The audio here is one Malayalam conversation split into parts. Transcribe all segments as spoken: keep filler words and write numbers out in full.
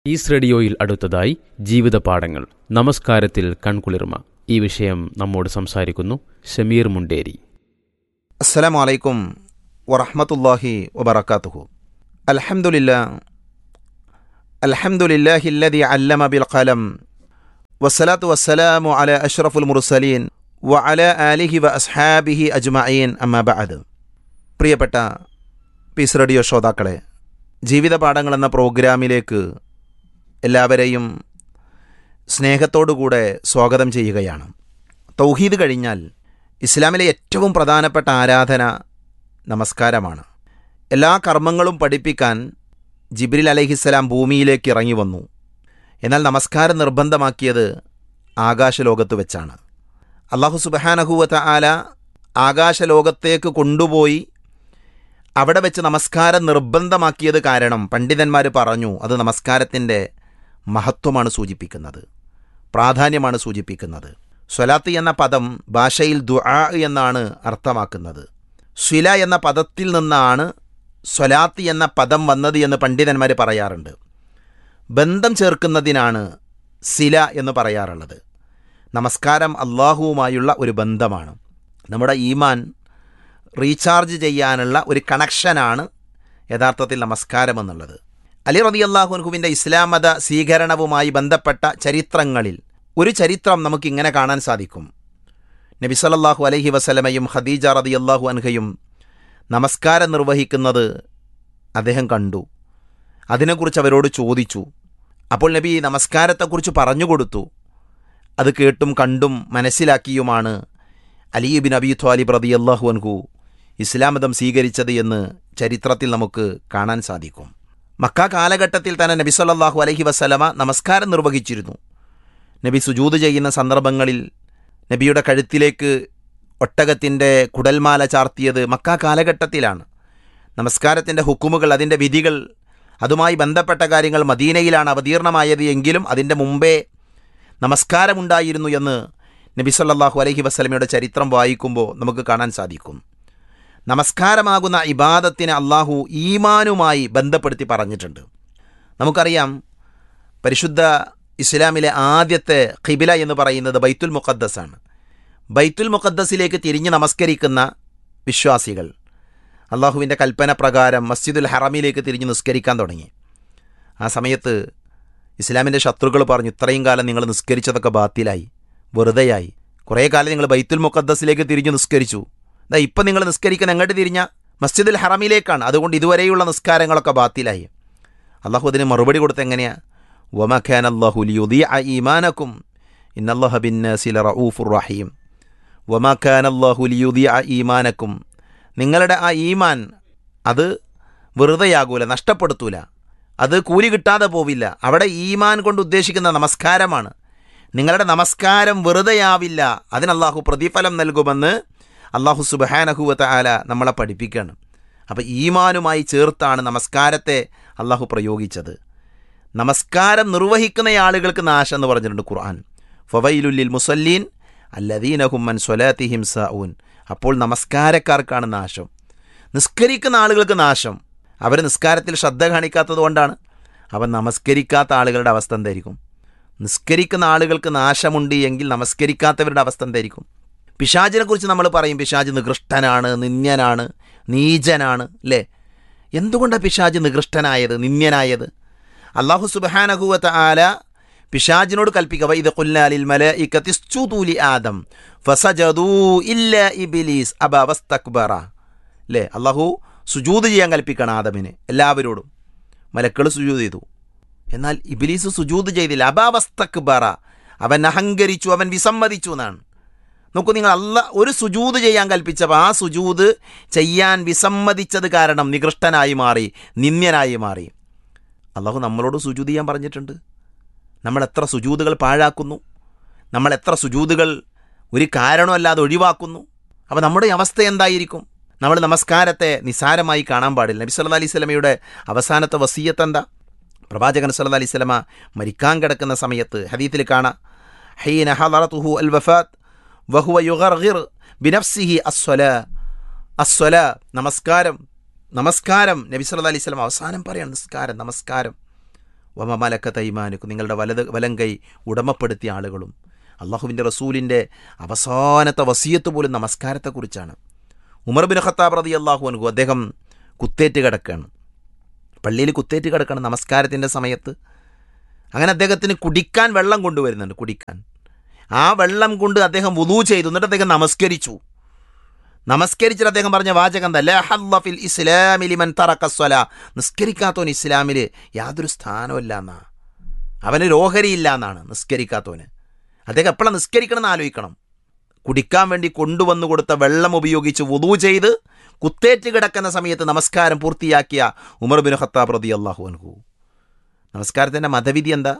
ഈസ് റേഡിയോയിൽ അടുത്തതായി ജീവിത പാഠങ്ങൾ, നമസ്കാരത്തിൽ കൺകുളിർമ. ഈ വിഷയം നമ്മോട് സംസാരിക്കുന്നു ഷമീർ മുണ്ടേരി. അസ്സലാമു അലൈക്കും വറഹ്മത്തുള്ളാഹി വബറകാതുഹു. അൽഹംദുലില്ലാ അൽഹംദുലില്ലാഹില്ലദി അല്ലമ ബിൽ ഖലം വസ്സലാത്തു വസ്സലാമു അലാ അഷ്റഫുൽ മുർസലീൻ വഅലാ ആലിഹി വഅസ്ഹാബിഹി അജ്മഈൻ. അമ്മാ ബഅദ്. പ്രിയപ്പെട്ട പീസ് റേഡിയോ ശ്രോതാക്കളെ, ജീവിത പാഠങ്ങൾ എന്ന പ്രോഗ്രാമിലേക്ക് എല്ലാവരെയും സ്നേഹത്തോടുകൂടെ സ്വാഗതം ചെയ്യുകയാണ്. തൗഹീദ് കഴിഞ്ഞാൽ ഇസ്ലാമിലെ ഏറ്റവും പ്രധാനപ്പെട്ട ആരാധന നമസ്കാരമാണ്. എല്ലാ കർമ്മങ്ങളും പഠിപ്പിക്കാൻ ജിബ്രീൽ അലൈഹിസ്സലാം ഭൂമിയിലേക്ക് ഇറങ്ങി വന്നു. എന്നാൽ നമസ്കാരം നിർബന്ധമാക്കിയത് ആകാശലോകത്ത് വെച്ചാണ്. അല്ലാഹു സുബ്ഹാനഹു വ തആല ആകാശലോകത്തേക്ക് കൊണ്ടുപോയി അവിടെ വെച്ച് നമസ്കാരം നിർബന്ധമാക്കിയത് കാരണം പണ്ഡിതന്മാർ പറഞ്ഞു, അത് നമസ്കാരത്തിൻ്റെ മഹത്വമാണ് സൂചിപ്പിക്കുന്നത്, പ്രാധാന്യമാണ് സൂചിപ്പിക്കുന്നത്. സ്വലാത്ത് എന്ന പദം ഭാഷയിൽ ദുആ എന്നാണ് അർത്ഥമാക്കുന്നത്. സ്വില എന്ന പദത്തിൽ നിന്നാണ് സ്വലാത്ത് എന്ന പദം വന്നത് എന്ന് പണ്ഡിതന്മാർ പറയാറുണ്ട്. ബന്ധം ചേർക്കുന്നതിനാണ് സില എന്ന് പറയാറുള്ളത്. നമസ്കാരം അള്ളാഹുവുമായുള്ള ഒരു ബന്ധമാണ്. നമ്മുടെ ഈമാൻ റീചാർജ് ചെയ്യാനുള്ള ഒരു കണക്ഷനാണ് യഥാർത്ഥത്തിൽ നമസ്കാരം എന്നുള്ളത്. അലി റളിയല്ലാഹു അൻഹുവിൻ്റെ ഇസ്ലാം മത സ്വീകരണവുമായി ബന്ധപ്പെട്ട ചരിത്രങ്ങളിൽ ഒരു ചരിത്രം നമുക്കിങ്ങനെ കാണാൻ സാധിക്കും. നബി സല്ലല്ലാഹു അലൈഹി വസല്ലമയും ഖദീജ റളിയല്ലാഹു അൻഹയും നമസ്കാരം നിർവഹിക്കുന്നത് അദ്ദേഹം കണ്ടു. അതിനെക്കുറിച്ച് അവരോട് ചോദിച്ചു. അപ്പോൾ നബി നമസ്കാരത്തെക്കുറിച്ച് പറഞ്ഞു കൊടുത്തു. അത് കേട്ടും കണ്ടും മനസ്സിലാക്കിയുമാണ് അലി ഇബ്നു അബീ ത്വാലിബ് റളിയല്ലാഹു അൻഹു ഇസ്ലാം മതം സ്വീകരിച്ചത് എന്ന് ചരിത്രത്തിൽ നമുക്ക് കാണാൻ സാധിക്കും. മക്ക കാലഘട്ടത്തിൽ തന്നെ നബി സല്ലല്ലാഹു അലൈഹി വസല്ലമ നമസ്കാരം നിർവഹിച്ചിരുന്നു. നബി സുജൂദ് ചെയ്യുന്ന സന്ദർഭങ്ങളിൽ നബിയുടെ കഴുത്തിലേക്ക് ഒട്ടകത്തിൻ്റെ കുടൽമാല ചാർത്തിയത് മക്ക കാലഘട്ടത്തിലാണ്. നമസ്കാരത്തിൻ്റെ ഹുക്കുമുകൾ, അതിൻ്റെ വിധികൾ, അതുമായി ബന്ധപ്പെട്ട കാര്യങ്ങൾ മദീനയിലാണ് അവതീർണമായത് എങ്കിലും അതിൻ്റെ മുമ്പേ നമസ്കാരമുണ്ടായിരുന്നു എന്ന് നബി സല്ലല്ലാഹു അലൈഹി വസല്ലമയുടെ ചരിത്രം വായിക്കുമ്പോൾ നമുക്ക് കാണാൻ സാധിക്കും. നമസ്കാരമാകുന്ന ഇബാദത്തിനെ അള്ളാഹു ഈമാനുമായി ബന്ധപ്പെടുത്തി പറഞ്ഞിട്ടുണ്ട്. നമുക്കറിയാം, പരിശുദ്ധ ഇസ്ലാമിലെ ആദ്യത്തെ ഖിബില എന്ന് പറയുന്നത് ബൈത്തുൽ മുഖദ്ദസാണ്. ബൈത്തുൽ മുഖദ്ദസിലേക്ക് തിരിഞ്ഞ് നമസ്കരിക്കുന്ന വിശ്വാസികൾ അള്ളാഹുവിൻ്റെ കൽപ്പന പ്രകാരം മസ്ജിദുൽ ഹറമിലേക്ക് തിരിഞ്ഞ് നിസ്കരിക്കാൻ തുടങ്ങി. ആ സമയത്ത് ഇസ്ലാമിൻ്റെ ശത്രുക്കൾ പറഞ്ഞു, ഇത്രയും കാലം നിങ്ങൾ നിസ്കരിച്ചതൊക്കെ ബാത്തിലായി, വെറുതെയായി. കുറേ കാലം നിങ്ങൾ ബൈത്തുൽ മുഖദ്ദസിലേക്ക് തിരിഞ്ഞ് നിസ്കരിച്ചു, ദാ ഇപ്പം നിങ്ങൾ നിസ്കരിക്കുന്ന എങ്ങോട്ട് തിരിഞ്ഞ മസ്ജിദുൽ ഹറമിലേക്കാണ്, അതുകൊണ്ട് ഇതുവരെയുള്ള നിസ്കാരങ്ങളൊക്കെ ബാത്തിലായി. അള്ളാഹു അതിന് മറുപടി കൊടുത്ത് എങ്ങനെയാ, വമാ കാന അല്ലാഹു ലിയുദിഅ ഈമാനകും ഇന്നല്ലാഹ ബിന്നാസി ലറഊഫുർ റഹീം. വമാ കാന അല്ലാഹു ലിയുദിഅ ഈമാനകും, നിങ്ങളുടെ ആ ഈമാൻ അത് വെറുതെയാകൂല, നഷ്ടപ്പെടുത്തൂല, അത് കൂലി കിട്ടാതെ പോവില്ല. അവിടെ ഈമാൻ കൊണ്ട് ഉദ്ദേശിക്കുന്ന നമസ്കാരമാണ്. നിങ്ങളുടെ നമസ്കാരം വെറുതെയാവില്ല, അതിന് അല്ലാഹു പ്രതിഫലം നൽകുമെന്ന് അല്ലാഹു സുബ്ഹാനഹു വ തആല നമ്മളെ പഠിപ്പിക്കുകയാണ്. അപ്പോൾ ഈമാനുമായി ചേർത്താണ് നമസ്കാരത്തെ അല്ലാഹു പ്രയോഗിച്ചത്. നമസ്കാരം നിർവഹിക്കുന്ന ആളുകൾക്ക് നാശം എന്ന് പറഞ്ഞിട്ടുണ്ട് ഖുർആൻ. ഫവൈലുൽ ലിൽ മുസല്ലീൻ അല്ലദീന ഹും അൻ സ്വലാത്തിഹിം സാഊൻ. അപ്പോൾ നമസ്കാരക്കാർക്കാണ് നാശം, നിസ്കരിക്കുന്ന ആളുകൾക്ക് നാശം. അവർ നിസ്കാരത്തിൽ ശ്രദ്ധ കാണിക്കാത്തത് കൊണ്ടാണ്. അവൻ നമസ്കരിക്കാത്ത ആളുകളുടെ അവസ്ഥ എന്തായിരിക്കും? നിസ്കരിക്കുന്ന ആളുകൾക്ക് നാശമുണ്ട് എങ്കിൽ നമസ്കരിക്കാത്തവരുടെ അവസ്ഥ എന്തായിരിക്കും? പിശാചിനെ കുറിച്ച് നമ്മൾ പറയും, പിശാച് നികൃഷ്ടനാണ്, നിന്ദ്യനാണ്, നീചനാണ്, അല്ലേ? എന്തുകൊണ്ടാണ് പിശാച് നികൃഷ്ടനായത്, നിന്ദ്യനായത്? അല്ലാഹു സുബ്ഹാനഹു വ തആല പിശാചിനോട് കൽപ്പിക്കുക, വഇദ ഖുൽനാ ലിൽ മലായികതി ഇസ്ജുദൂ ലി ആദം ഫസജദൂ ഇല്ലാ ഇബ്ലീസ് അബാ വസ്തക്ബറ. അല്ലേ? അല്ലാഹു സുജൂദ് ചെയ്യാൻ കൽപ്പിക്കണം ആദമിന്, എല്ലാവരോടും. മലക്കൾ സുജൂദ് ചെയ്തു, എന്നാൽ ഇബ്ലീസ് സുജൂദ് ചെയ്തില്ല. അബാ വസ്തക്ബറ, അവൻ അഹങ്കരിച്ചു, അവൻ വിസമ്മതിച്ചു എന്നാണ്. നോക്കൂ നിങ്ങൾ, അല്ല ഒരു സുജൂദ് ചെയ്യാൻ കൽപ്പിച്ചപ്പോൾ ആ സുജൂദ് ചെയ്യാൻ വിസമ്മതിച്ചത് കാരണം നികൃഷ്ടനായി മാറി, നിന്ദ്യനായി മാറി. അല്ലാഹു നമ്മളോട് സുജൂദ് ചെയ്യാൻ പറഞ്ഞിട്ടുണ്ട്. നമ്മൾ എത്ര സുജൂദുകൾ പാഴാക്കുന്നു, നമ്മൾ എത്ര സുജൂദുകൾ ഒരു കാരണമല്ലാതെ ഒഴിവാക്കുന്നു. അപ്പോൾ നമ്മുടെ അവസ്ഥ എന്തായിരിക്കും? നമ്മൾ നമസ്കാരത്തെ നിസാരമായി കാണാൻ പാടില്ല. നബി സല്ലല്ലാഹു അലൈഹി വസല്ലമയുടെ അവസാനത്തെ വസിയ്യത്ത് എന്താ? പ്രവാചകൻ സല്ലല്ലാഹു അലൈഹി വസല്ലമ മരിക്കാൻ കിടക്കുന്ന സമയത്ത് ഹദീസിൽ കാണാം, ഹീന ഹദറതുഹു അൽ വഫാത്ത് വഹുവ യുഗർഗിർ ബിനഫ്സിഹി അസ്സലാ അസ്സലാ, നമസ്കാരം നമസ്കാരം. നബി സല്ലല്ലാഹു അലൈഹി വസല്ലം അവസാനം പറയാണ് നിസ്കാരം നമസ്കാരം. വമമലക്ക തൈമാനുക്കും നിങ്ങളുടെ വലത് വലം കൈ ഉടമപ്പെടുത്തിയ ആളുകളും. അള്ളാഹുവിൻ്റെ റസൂലിൻ്റെ അവസാനത്തെ വസിയത്ത് പോലും നമസ്കാരത്തെക്കുറിച്ചാണ്. ഉമർ ബിൻ ഖത്താബ് റളിയല്ലാഹു അൻഹു അദ്ദേഹം കുത്തേറ്റ് കിടക്കുകയാണ്, പള്ളിയിൽ കുത്തേറ്റ് കിടക്കുകയാണ് നമസ്കാരത്തിൻ്റെ സമയത്ത്. അങ്ങനെ അദ്ദേഹത്തിന് കുടിക്കാൻ വെള്ളം കൊണ്ടുവരുന്നുണ്ട്, കുടിക്കാൻ. ആ വെള്ളം കൊണ്ട് അദ്ദേഹം വുളൂ ചെയ്തു, എന്നിട്ട് അദ്ദേഹം നമസ്കരിച്ചു. നമസ്കരിച്ചിട്ട് അദ്ദേഹം പറഞ്ഞ വാചകം എന്താ? ലാ ഹദ്ദ ഫിൽ ഇസ്ലാമി ലിമൻ തറക സ്വലാ. നിസ്കരിക്കാത്തവന് ഇസ്ലാമിൽ യാതൊരു സ്ഥാനമില്ല എന്നാ, അവന് ഓഹരിയില്ല എന്നാണ് നിസ്കരിക്കാത്തവന്. അദ്ദേഹം എപ്പോഴാണ് നിസ്കരിക്കണം എന്ന് ആലോചിക്കണം. കുടിക്കാൻ വേണ്ടി കൊണ്ടുവന്നു കൊടുത്ത വെള്ളം ഉപയോഗിച്ച് വുളൂ ചെയ്ത് കുത്തേറ്റ് കിടക്കുന്ന സമയത്ത് നമസ്കാരം പൂർത്തിയാക്കിയ ഉമർ ബിൻ ഖത്താബ് റളിയല്ലാഹു അൻഹു. നമസ്കാരത്തിൻ്റെ മതവിധി എന്താ?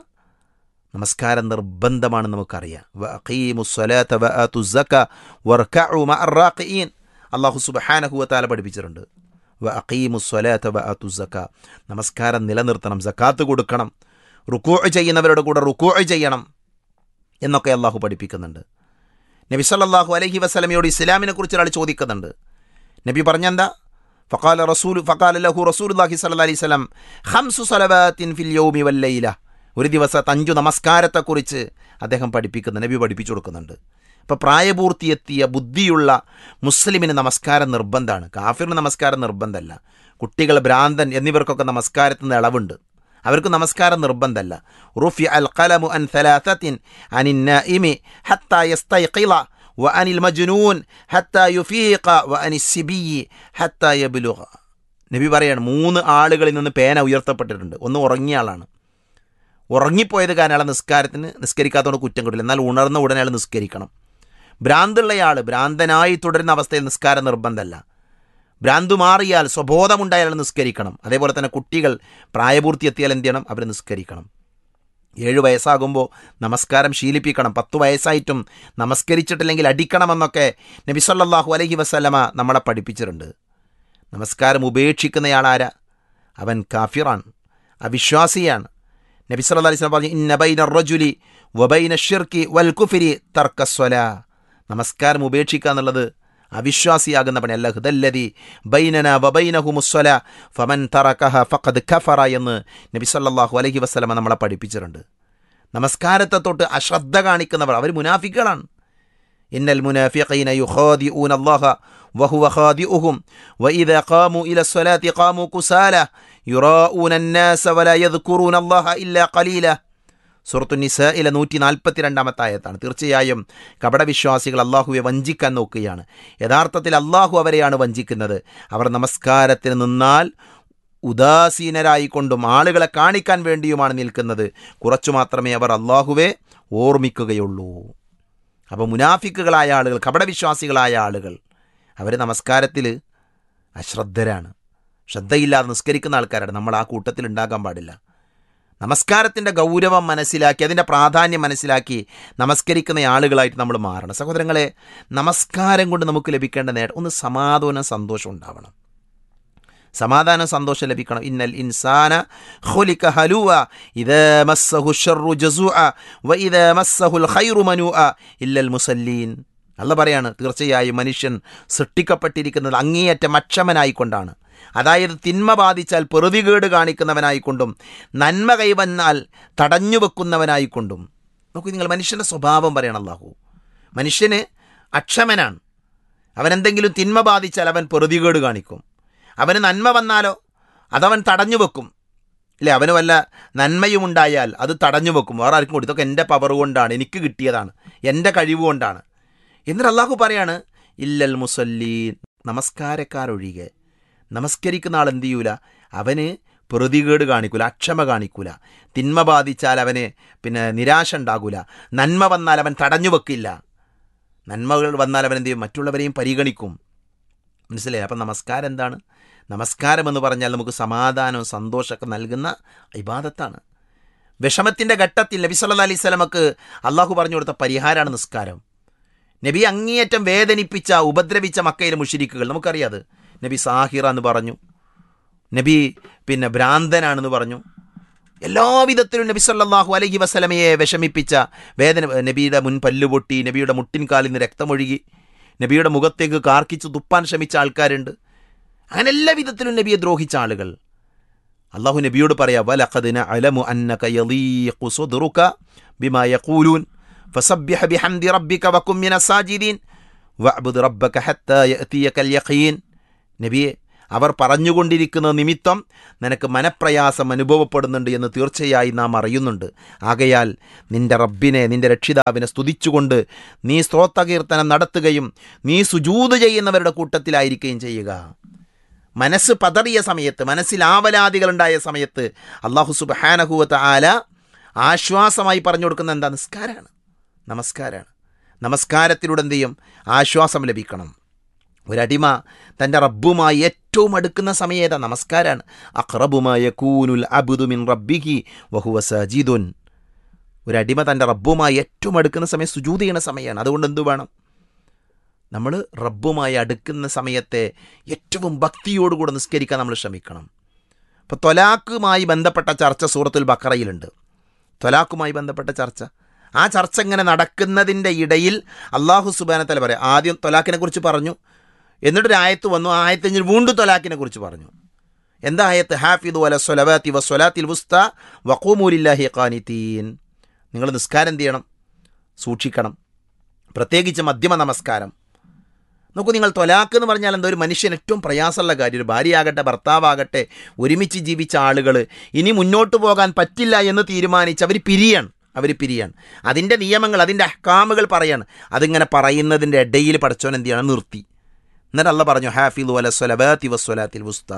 നമസ്കാരം നിർബന്ധമാണെന്ന് നമുക്കറിയാം. വഅഖീമുസ് സ്വലാത്ത വആതുസ് സക്കാ വർകഉ മഅർ റാഖിഈൻ. അല്ലാഹു സുബ്ഹാനഹു വ തആല പഠിപ്പിച്ചിട്ടുണ്ട്. വഅഖീമുസ് സ്വലാത്ത വആതുസ് സക്കാ, നമസ്കാരം നിലനിർത്തണം, സക്കാത്ത് കൊടുക്കണം, റുകൂഅ് ചെയ്യുന്നവരുടെ കൂടെ റുകൂഅ് ചെയ്യണം എന്നൊക്കെ അല്ലാഹു പഠിപ്പിക്കുന്നുണ്ട്. നബി സല്ലല്ലാഹു അലൈഹി വസല്ലമയോട് ഇസ്ലാമിനെ കുറിച്ച് ഒരാൾ ചോദിക്കുന്നുണ്ട്. നബി പറഞ്ഞെന്താ? ഫഖാല റസൂൽ ഫഖാല ലഹു റസൂലുള്ളാഹി സ്വല്ലല്ലാഹി അലൈഹി വസല്ലം ഖംസു സ്വലവാത്തിൻ ഫിൽ യൗമി വൽ ലൈല. ഒരു ദിവസത്തെ അഞ്ചു നമസ്കാരത്തെക്കുറിച്ച് അദ്ദേഹം പഠിപ്പിക്കുന്നു, നബി പഠിപ്പിച്ചു കൊടുക്കുന്നുണ്ട്. അപ്പോൾ പ്രായപൂർത്തിയെത്തിയ ബുദ്ധിയുള്ള മുസ്ലിമിന് നമസ്കാരം നിർബന്ധമാണ്, കാഫിറിന് നമസ്കാരം നിർബന്ധമല്ല. കുട്ടികൾ, ഭ്രാന്തൻ എന്നിവർക്കൊക്കെ നമസ്കാരത്തിന് ഇളവുണ്ട്, അവർക്ക് നമസ്കാരം നിർബന്ധമല്ല. റുഫി അൽ ഖലമു അൻ സലാസത്തിൻ അനിൻ നാഇമി ഹത്താ യസ്തൈഖിള വ അനിൽ മജ്നൂൻ ഹത്താ യുഫീഖ വ അനിസ് സിബിയ്യി ഹത്താ യബ്ലുഗ. നബി പറയാണ്, മൂന്ന് ആളുകളിൽ നിന്ന് പേന ഉയർത്തപ്പെട്ടിട്ടുണ്ട്. ഒന്ന് ഉറങ്ങിയ ആളാണ്, ഉറങ്ങിപ്പോയത് കാരണം അയാളെ നിസ്കാരത്തിന് നിസ്കരിക്കാത്തതുകൊണ്ട് കുറ്റം കിട്ടില്ല, എന്നാൽ ഉണർന്ന ഉടനെ അയാൾ നിസ്കരിക്കണം. ഭ്രാന്തുള്ളയാൾ ഭ്രാന്തനായി തുടരുന്ന അവസ്ഥയിൽ നിസ്കാരം നിർബന്ധമല്ല. ഭ്രാന്തു മാറിയാൽ സ്വബോധമുണ്ടായാൽ നിസ്കരിക്കണം. അതേപോലെ തന്നെ കുട്ടികൾ പ്രായപൂർത്തി എത്തിയാൽ എന്ത് ചെയ്യണം? അവർ നിസ്കരിക്കണം. ഏഴ് വയസ്സാകുമ്പോൾ നമസ്കാരം ശീലിപ്പിക്കണം. പത്ത് വയസ്സായിട്ടും നമസ്കരിച്ചിട്ടില്ലെങ്കിൽ അടിക്കണമെന്നൊക്കെ നബി സല്ലല്ലാഹു അലൈഹി വസല്ലമ നമ്മളെ പഠിപ്പിച്ചിട്ടുണ്ട്. നമസ്കാരം ഉപേക്ഷിക്കുന്നയാളാരാ? അവൻ കാഫിറാണ്, അവിശ്വാസിയാണ്. നബി സല്ലല്ലാഹു അലൈഹി വസല്ലം പറഞ്ഞു, ഇന്ന ബൈന റജുലി വബൈന ശിർക്കി വൽ കുഫ്രി തർക്കസ്വലാ. നമസ്കാരം ഉപേക്ഷിക്കുക എന്നുള്ളത് അവിശ്വാസിയാകുന്ന പണി. അല്ലാഹു ദല്ലദി ബൈനന വബൈനഹുമുസ്സലാ ഫമൻ തറകഹ ഫഖദ് കഫറ എന്ന് നബി സല്ലല്ലാഹു അലൈഹി വസല്ലം നമ്മളെ പഠിപ്പിച്ചിട്ടുണ്ട്. നമസ്കാരത്തെ തൊട്ട് അശ്രദ്ധ കാണിക്കുന്നവർ അവർ മുനാഫിക്കുകളാണ്. ഇന്നൽ മുനാഫിഖീന യുഖാദിഊന അല്ലാഹ വഹുവ ഖാദിഉഹും വഇദാ ഖാമു ഇല സ്വലാത്തി ഖാമു കുസാല യുറാഊന അന്നാസ വലാ യദ്കുറൂന അല്ലാഹ ഇല്ലാ ഖലീല. സൂറത്തു നിസായിലെ നൂറ്റി നാൽപ്പത്തി രണ്ടാമത്തെ ആയത്താണ്. തീർച്ചയായും കപടവിശ്വാസികൾ അള്ളാഹുവെ വഞ്ചിക്കാൻ നോക്കുകയാണ്. യഥാർത്ഥത്തിൽ അള്ളാഹു അവരെയാണ് വഞ്ചിക്കുന്നത്. അവർ നമസ്കാരത്തിന് നിന്നാൽ ഉദാസീനരായിക്കൊണ്ടും ആളുകളെ കാണിക്കാൻ വേണ്ടിയുമാണ് നിൽക്കുന്നത്. കുറച്ചു മാത്രമേ അവർ അള്ളാഹുവെ ഓർമ്മിക്കുകയുള്ളൂ. അപ്പോൾ മുനാഫിക്കുകളായ ആളുകൾ, കപടവിശ്വാസികളായ ആളുകൾ, അവർ നമസ്കാരത്തിൽ അശ്രദ്ധരാണ്, ശ്രദ്ധയില്ലാതെ നിസ്കരിക്കുന്ന ആൾക്കാരാണ്. നമ്മൾ ആ കൂട്ടത്തിൽ ഉണ്ടാകാൻ പാടില്ല. നമസ്കാരത്തിൻ്റെ ഗൗരവം മനസ്സിലാക്കി അതിൻ്റെ പ്രാധാന്യം മനസ്സിലാക്കി നമസ്കരിക്കുന്ന ആളുകളായിട്ട് നമ്മൾ മാറണം. സഹോദരങ്ങളെ, നമസ്കാരം കൊണ്ട് നമുക്ക് ലഭിക്കേണ്ട നേട്ടം ഒന്ന് സമാധാനം, സന്തോഷം ഉണ്ടാവണം. സമാധാനം, സന്തോഷം ലഭിക്കണം. ഇന്നൽ ഇൻസാന ഖുലിക ഹലുവ ഇദാ മസ്സഹു ശർറു ജസൂഅ വ ഇദാ മസ്സഹുൽ ഖൈറു മനുഅ ഇല്ലൽ മുസല്ലീൻ. അല്ലാഹു പറയാണ്, തീർച്ചയായും മനുഷ്യൻ സൃഷ്ടിക്കപ്പെട്ടിരിക്കുന്നത് അങ്ങേയറ്റം അക്ഷമനായിക്കൊണ്ടാണ്. അതായത് തിന്മ ബാധിച്ചാൽ പെറുതികേട് കാണിക്കുന്നവനായിക്കൊണ്ടും നന്മ കൈവന്നാൽ തടഞ്ഞു വെക്കുന്നവനായിക്കൊണ്ടും. നോക്കൂ നിങ്ങൾ, മനുഷ്യൻ്റെ സ്വഭാവം പറയണം അല്ലാഹു. മനുഷ്യന് അക്ഷമനാണ്. അവനെന്തെങ്കിലും തിന്മ ബാധിച്ചാൽ അവൻ പെറുതികേട് കാണിക്കും. അവന് നന്മ വന്നാലോ അതവൻ തടഞ്ഞു വെക്കും. ഇല്ലേ, അവന് വല്ല നന്മയും ഉണ്ടായാൽ അത് തടഞ്ഞു വെക്കും. വേറെ ആർക്കും കൊടുത്തു, ഇതൊക്കെ എൻ്റെ പവർ കൊണ്ടാണ്, എനിക്ക് കിട്ടിയതാണ്, എൻ്റെ കഴിവ് കൊണ്ടാണ്. എന്നിട്ട് അല്ലാഹു പറയാണ്, ഇല്ലൽ മുസല്ലീൻ, നമസ്കാരക്കാരൊഴികെ. നമസ്കരിക്കുന്ന ആൾ എന്ത് ചെയ്യൂല? അവന് പ്രതികേട് കാണിക്കൂല, അക്ഷമ കാണിക്കൂല. തിന്മ ബാധിച്ചാൽ അവന് പിന്നെ നിരാശ ഉണ്ടാകൂല. നന്മ വന്നാൽ അവൻ തടഞ്ഞു വെക്കില്ല. നന്മകൾ വന്നാൽ അവൻ എന്ത് ചെയ്യും? മറ്റുള്ളവരെയും പരിഗണിക്കും. മനസ്സിലായി? അപ്പം നമസ്കാരം എന്താണ്? നമസ്കാരം എന്ന് പറഞ്ഞാൽ നമുക്ക് സമാധാനവും സന്തോഷമൊക്കെ നൽകുന്ന ഇബാദത്താണ്. വിഷമത്തിൻ്റെ ഘട്ടത്തിൽ നബി സല്ലല്ലാഹു അലൈഹി വസല്ലമക്ക് അള്ളാഹു പറഞ്ഞു കൊടുത്ത പരിഹാരമാണ് നിസ്കാരം. നബി അങ്ങേയറ്റം വേദനിപ്പിച്ച, ഉപദ്രവിച്ച മക്കയിലെ മുശ്രിക്കുകൾ നമുക്കറിയാം. അത് നബി സാഹിറ എന്ന് പറഞ്ഞു, നബി പിന്നെ ഭ്രാന്തനാണെന്ന് പറഞ്ഞു. എല്ലാവിധത്തിലും നബി സല്ലല്ലാഹു അലൈഹി വസല്ലമയെ വിഷമിപ്പിച്ച, വേദന, നബിയുടെ മുൻ പല്ലുപൊട്ടി, നബിയുടെ മുട്ടിൻകാലിൽ നിന്ന് രക്തമൊഴുകി, നബിയുടെ മുഖത്തേക്ക് കാർക്കിച്ച് തുപ്പാൻ ശ്രമിച്ച ആൾക്കാരുണ്ട്. അങ്ങനെ എല്ലാ വിധത്തിലും നബിയെ ദ്രോഹിച്ച ആളുകൾ. അള്ളാഹു നബിയോട് പറയാ വലഖദ് നഅലമു അന്നക യളീഖു സുദ്റുക ബിമാ യഖൂലൂൻ ഫസബ്ബിഹ് ബിഹംദി റബ്ബിക വകും മിനസ് സാജിദീൻ വഅബ്ദു റബ്ബക ഹത്താ യഅതിയകൽ യഖീൻ. നബിയെ, അവർ പറഞ്ഞുകൊണ്ടിരിക്കുന്ന നിമിത്തം നിനക്ക് മനപ്രയാസം അനുഭവപ്പെടുന്നുണ്ട് എന്ന് തീർച്ചയായും നാം അറിയുന്നുണ്ട്. ആകയാൽ നിന്റെ റബ്ബിനെ, നിന്റെ രക്ഷിതാവിനെ സ്തുതിച്ചുകൊണ്ട് നീ സ്തോത്രകീർത്തനം നടത്തുകയും നീ സുജൂദ് ചെയ്യുന്നവരുടെ കൂട്ടത്തിലായിരിക്കുകയും ചെയ്യുക. മനസ്സ് പതറിയ സമയത്ത്, മനസ്സിൽ ആവലാദികളുണ്ടായ സമയത്ത് അല്ലാഹു സുബ്ഹാനഹു വ തആല ആശ്വാസമായി പറഞ്ഞു കൊടുക്കുന്ന എന്താ? നിസ്കാരമാണ്. നമസ്കാരമാണ്. നമസ്കാരത്തിലൂടെ എന്ത് ചെയ്യും? ആശ്വാസം ലഭിക്കണം. ഒരടിമ തൻ്റെ റബ്ബുമായി ഏറ്റവും അടുക്കുന്ന സമയം ഏതാ? നമസ്കാരമാണ്. അഖ്റബുമാ യകൂനുൽ അബ്ദു മിൻ റബ്ബിഹി വഹുവ സാജിദുൻ. ഒരടിമ തൻ്റെ റബ്ബുമായി ഏറ്റവും അടുക്കുന്ന സമയം സുജൂദ് ചെയ്യുന്ന സമയമാണ്. അതുകൊണ്ട് എന്തു വേണം? നമ്മൾ റബ്ബുമായി അടുക്കുന്ന സമയത്തെ ഏറ്റവും ഭക്തിയോടുകൂടെ നിസ്കരിക്കാൻ നമ്മൾ ശ്രമിക്കണം. ഇപ്പോൾ ത്വലാഖുമായി ബന്ധപ്പെട്ട ചർച്ച സൂറത്തുൽ ബഖറയിലുണ്ട്. ത്വലാഖുമായി ബന്ധപ്പെട്ട ചർച്ച, ആ ചർച്ച ഇങ്ങനെ നടക്കുന്നതിൻ്റെ ഇടയിൽ അല്ലാഹു സുബ്ഹാനഹു വ തആല പറയാം, ആദ്യം ത്വലാഖിനെ കുറിച്ച് പറഞ്ഞു, എന്നിട്ടൊരു ആയത്ത് വന്നു, ആ ആയത്ത് കഴിഞ്ഞ് വീണ്ടും ത്വലാഖിനെ കുറിച്ച് പറഞ്ഞു. എന്താ ആയത്ത്? ഹാഫിദു അല സ്വലവാത്തി വസ്വലാത്തിൽ വുസ്ത വഖൂമു ലില്ലാഹി ഖാനിതീൻ. നിങ്ങൾ നിസ്കാരം എന്ത് ചെയ്യണം? സൂക്ഷിക്കണം, പ്രത്യേകിച്ച് മധ്യമ നമസ്കാരം. നോക്കൂ, നിങ്ങൾ ത്വലാഖ് എന്ന് പറഞ്ഞാൽ എന്താ? ഒരു മനുഷ്യൻ ഏറ്റവും പ്രയാസമുള്ള കാര്യം. ഒരു ഭാര്യയാകട്ടെ ഭർത്താവാകട്ടെ ഒരുമിച്ച് ജീവിച്ച ആളുകൾ ഇനി മുന്നോട്ട് പോകാൻ പറ്റില്ല എന്ന് തീരുമാനിച്ച് അവർ പിരിയാണ്. അവർ പിരിയാണ്. അതിൻ്റെ നിയമങ്ങൾ, അതിൻ്റെ അഹ്കാമുകൾ പറയാണ്. അതിങ്ങനെ പറയുന്നതിൻ്റെ ഇടയിൽ പടച്ചോൻ എന്ത് ചെയ്യണം? നിർത്തി. എന്നിട്ട് അല്ലാഹ് പറഞ്ഞു ഹാഫിദു അല സ്വലവാത്തി വസ്വലാത്തിൽ വുസ്ത.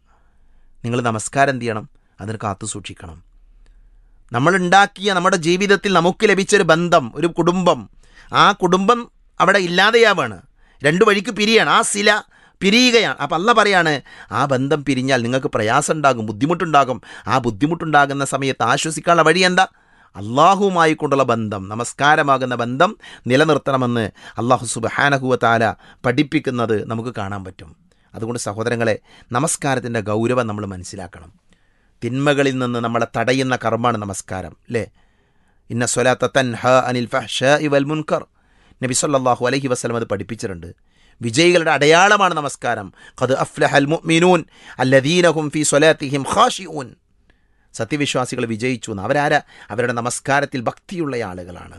നിങ്ങൾ നമസ്കാരം എന്ത് ചെയ്യണം? അതിന് കാത്തു സൂക്ഷിക്കണം. നമ്മളുണ്ടാക്കിയ നമ്മുടെ ജീവിതത്തിൽ നമുക്ക് ലഭിച്ചൊരു ബന്ധം, ഒരു കുടുംബം, ആ കുടുംബം അവിടെ ഇല്ലാതെയാവാണ്. രണ്ടു വഴിക്ക് പിരിയാണ്. ആ സില പിരിയുകയാണ്. അപ്പം അല്ലാഹ് പറയാണ്, ആ ബന്ധം പിരിഞ്ഞാൽ നിങ്ങൾക്ക് പ്രയാസം ഉണ്ടാകും, ബുദ്ധിമുട്ടുണ്ടാകും. ആ ബുദ്ധിമുട്ടുണ്ടാകുന്ന സമയത്ത് ആശ്വസിക്കാനുള്ള വഴി എന്താ? അള്ളാഹുവുമായി കൊണ്ടുള്ള ബന്ധം, നമസ്കാരമാകുന്ന ബന്ധം നിലനിർത്തണമെന്ന് അല്ലാഹു സുബ്ഹാനഹു വ തആല പഠിപ്പിക്കുന്നത് നമുക്ക് കാണാൻ പറ്റും. അതുകൊണ്ട് സഹോദരങ്ങളെ, നമസ്കാരത്തിൻ്റെ ഗൗരവം നമ്മൾ മനസ്സിലാക്കണം. തിന്മകളിൽ നിന്ന് നമ്മളെ തടയുന്ന കർമ്മമാണ് നമസ്കാരം, അല്ലേ? ഇന്ന സ്വലാത്ത തൻഹാ അനിൽ ഫഹ്ശാഇ വൽ മുൻകർ. നബി സല്ലല്ലാഹു അലൈഹി വസല്ലം അത് പഠിപ്പിച്ചിട്ടുണ്ട്. വിജയികളുടെ അടയാളമാണ് നമസ്കാരം. ഖദ് അഫ്ലഹൽ മുഅ്മിനൂൻ അല്ലദീന ഹും ഫീ സ്വലാത്തിഹിം ഖാശിഊൻ. സത്യവിശ്വാസികൾ വിജയിച്ചു എന്ന്. അവരാരാ? അവരുടെ നമസ്കാരത്തിൽ ഭക്തിയുള്ള ആളുകളാണ്,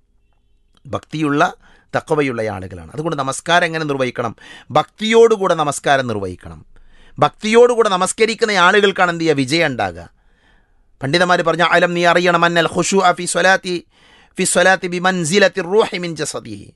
ഭക്തിയുള്ള തഖ്വയുള്ള ആളുകളാണ്. അതുകൊണ്ട് നമസ്കാരം എങ്ങനെ നിർവഹിക്കണം? ഭക്തിയോടുകൂടെ നമസ്കാരം നിർവഹിക്കണം. ഭക്തിയോടുകൂടെ നമസ്കരിക്കുന്ന ആളുകൾക്കാണ് എന്ത് ചെയ്യുക? വിജയം ഉണ്ടാകുക. പണ്ഡിതന്മാർ പറഞ്ഞ അലം, നീ അറിയണം, അന്നൽ ഖുശൂഅ ഫി സ്വലാത്തി ഫി സ്വലാത്തി ബിമൻസിലത്തി റൂഹി മിൻ ജസദിഹി.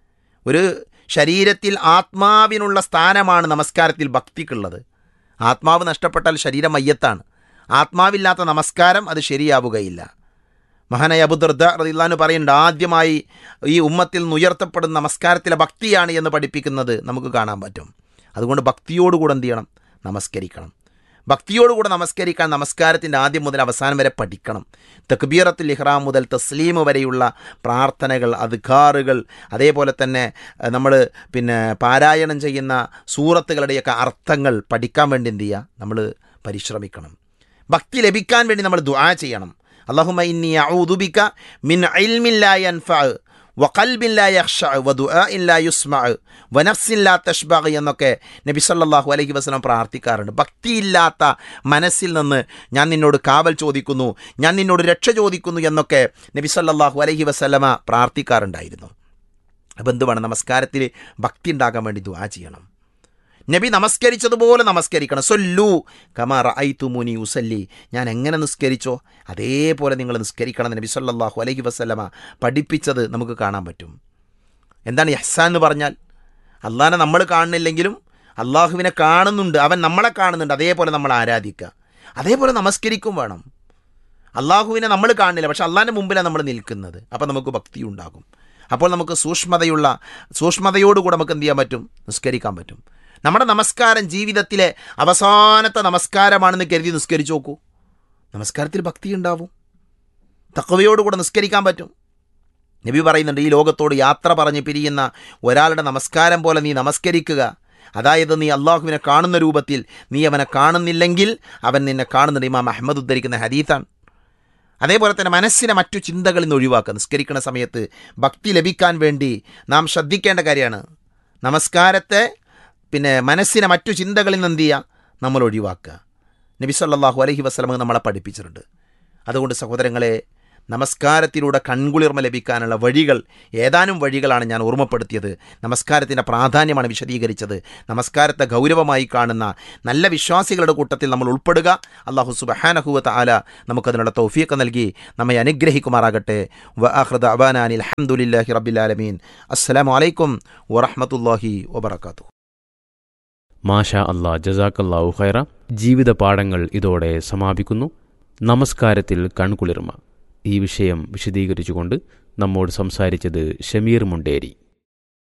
ഒരു ശരീരത്തിൽ ആത്മാവിനുള്ള സ്ഥാനമാണ് നമസ്കാരത്തിൽ ഭക്തിക്കുള്ളത്. ആത്മാവ് നഷ്ടപ്പെട്ടാൽ ശരീരം മയ്യത്താണ്. ആത്മാവില്ലാത്ത നമസ്കാരം അത് ശരിയാവുകയില്ല. മഹാനായ അബൂ ദർദാ റളിയല്ലാഹു അൻഹു പറയുന്നുണ്ട്, ആദ്യമായി ഈ ഉമ്മത്തിൽ നിന്ന് ഉയർത്തപ്പെടുന്ന നമസ്കാരത്തിലെ ഭക്തിയാണ് എന്ന് പഠിപ്പിക്കുന്നത് നമുക്ക് കാണാൻ പറ്റും. അതുകൊണ്ട് ഭക്തിയോടുകൂടെ എന്ത് ചെയ്യണം? നമസ്കരിക്കണം. ഭക്തിയോടുകൂടെ നമസ്കരിക്കാൻ നമസ്കാരത്തിൻ്റെ ആദ്യം മുതൽ അവസാനം വരെ പഠിക്കണം. തക്ബീറത്തുൽ ഇഹ്റാം മുതൽ തസ്ലീം വരെയുള്ള പ്രാർത്ഥനകൾ, അദ്കാറുകൾ, അതേപോലെ തന്നെ നമ്മൾ പിന്നെ പാരായണം ചെയ്യുന്ന സൂറത്തുകളുടെയൊക്കെ അർത്ഥങ്ങൾ പഠിക്കാൻ വേണ്ടി എന്ത് ചെയ്യുക? നമ്മൾ പരിശ്രമിക്കണം. ഭക്തി ലഭിക്കാൻ വേണ്ടി നമ്മൾ ദുആ ചെയ്യണം. അല്ലാഹുമ്മ ഇന്നി അഊദു ബിക മിൻ ഇൽമിൻ ലാ യൻഫഉ വഖൽബിൻ ലാ യഖ്ശഉ വദുആഇൻ ലാ യുസ്മഉ വനഫ്സിൻ ലാ തശ്ബഉ എന്നൊക്കെ നബി സല്ലല്ലാഹു അലൈഹി വസല്ലം പ്രാർത്ഥിക്കാറുണ്ട്. ഭക്തിയില്ലാത്ത മനസ്സിൽ നിന്ന് ഞാൻ നിന്നോട് കാവൽ ചോദിക്കുന്നു, ഞാൻ നിന്നോട് രക്ഷ ചോദിക്കുന്നു എന്നൊക്കെ നബി സല്ലല്ലാഹു അലൈഹി വസല്ലമ പ്രാർത്ഥിക്കാറുണ്ടായിരുന്നു. അപ്പോൾ എന്ത് വേണം? നമസ്കാരത്തിൽ ഭക്തി ഉണ്ടാകാൻ വേണ്ടി ദുആ ചെയ്യണം. നബി നമസ്കരിച്ചതുപോലെ നമസ്കരിക്കണം. സൊല്ലു കമാ റഅയ്തുമുനി ഉസല്ലി. ഞാൻ എങ്ങനെ നിസ്കരിച്ചോ അതേപോലെ നിങ്ങൾ നിസ്കരിക്കണം. നബി സല്ലല്ലാഹു അലൈഹി വസല്ലമ പഠിപ്പിച്ചത് നമുക്ക് കാണാൻ പറ്റും. എന്താണ് ഇഹ്സാൻ എന്ന് പറഞ്ഞാൽ? അള്ളാഹനെ നമ്മൾ കാണുന്നില്ലെങ്കിലും അള്ളാഹുവിനെ കാണുന്നുണ്ട്, അവൻ നമ്മളെ കാണുന്നുണ്ട്. അതേപോലെ നമ്മൾ ആരാധിക്കുക, അതേപോലെ നമസ്കരിക്കും വേണം. അള്ളാഹുവിനെ നമ്മൾ കാണുന്നില്ല, പക്ഷെ അള്ളാഹിൻ്റെ മുമ്പിലാണ് നമ്മൾ നിൽക്കുന്നത്. അപ്പോൾ നമുക്ക് ഭക്തി ഉണ്ടാകും. അപ്പോൾ നമുക്ക് സൂക്ഷ്മതയുള്ള സൂക്ഷ്മതയോടുകൂടെ നമുക്ക് എന്ത് ചെയ്യാൻ പറ്റും? നിസ്കരിക്കാൻ പറ്റും. നമ്മുടെ നമസ്കാരം ജീവിതത്തിലെ അവസാനത്തെ നമസ്കാരമാണെന്ന് കരുതി നിസ്കരിച്ചു നോക്കൂ. നമസ്കാരത്തിൽ ഭക്തി ഉണ്ടാവും, തഖ്വയോടുകൂടെ നിസ്കരിക്കാൻ പറ്റും. നബി പറയുന്നുണ്ട്, ഈ ലോകത്തോട് യാത്ര പറഞ്ഞ് പിരിയുന്ന ഒരാളുടെ നമസ്കാരം പോലെ നീ നമസ്കരിക്കുക. അതായത് നീ അള്ളാഹുവിനെ കാണുന്ന രൂപത്തിൽ നീ അവനെ കാണുന്നില്ലെങ്കിൽ അവൻ നിന്നെ കാണുന്നുണ്ട്. ഇമാം അഹ്മദ് ഉദ്ധരിക്കുന്ന ഹദീസാണ്. അതേപോലെ തന്നെ മനസ്സിനെ മറ്റു ചിന്തകളിൽ നിന്ന് ഒഴിവാക്കുക. നിസ്കരിക്കുന്ന സമയത്ത് ഭക്തി ലഭിക്കാൻ വേണ്ടി നാം ശ്രദ്ധിക്കേണ്ട കാര്യമാണ്. നമസ്കാരത്തെ പിന്നെ മനസ്സിനെ മറ്റു ചിന്തകളിൽ നിന്ന് എന്ത് ചെയ്യുക? നമ്മൾ ഒഴിവാക്കുക. നബി സല്ലല്ലാഹു അലൈഹി വസല്ലം നമ്മളെ പഠിപ്പിച്ചിട്ടുണ്ട്. അതുകൊണ്ട് സഹോദരങ്ങളെ, നമസ്കാരത്തിലൂടെ കൺകുളിർമ ലഭിക്കാനുള്ള വഴികൾ, ഏതാനും വഴികളാണ് ഞാൻ ഓർമ്മപ്പെടുത്തിയത്. നമസ്കാരത്തിൻ്റെ പ്രാധാന്യമാണ് വിശദീകരിച്ചത്. നമസ്കാരത്തെ ഗൗരവമായി കാണുന്ന നല്ല വിശ്വാസികളുടെ കൂട്ടത്തിൽ നമ്മൾ ഉൾപ്പെടുക. അല്ലാഹു സുബ്ഹാനഹു വ തആല നമുക്കതിനുള്ള തൗഫീഖ് നൽകി നമ്മെ അനുഗ്രഹിക്കുമാറാകട്ടെ. വ ആഖിറു ദഅവാനാ അനിൽ ഹംദുലില്ലാഹി റബ്ബിൽ ആലമീൻ. അസ്സലാമു അലൈക്കും വറഹ്മത്തുള്ളാഹി വബറകാതുഹു. മാഷാ അല്ലാ, ജസാക്കല്ലാഹു ഖൈറ. ജീവിത പാഠങ്ങൾ ഇതോടെ സമാപിക്കുന്നു. നമസ്കാരത്തിൽ കൺകുളിർമ ഈ വിഷയം വിശദീകരിച്ചുകൊണ്ട് നമ്മോട് സംസാരിച്ചത് ഷമീർ മുണ്ടേരി.